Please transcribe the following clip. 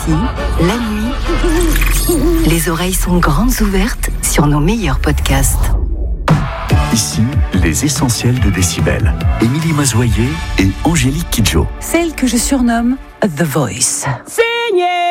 Ici, la nuit, les oreilles sont grandes ouvertes sur nos meilleurs podcasts. Ici, les essentiels de Décibel. Émilie Mazoyer et Angélique Kidjo. Celle que je surnomme The Voice. Signé